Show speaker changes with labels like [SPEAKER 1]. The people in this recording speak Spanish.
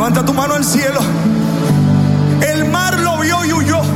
[SPEAKER 1] Levanta tu mano al cielo. El mar lo vio y huyó.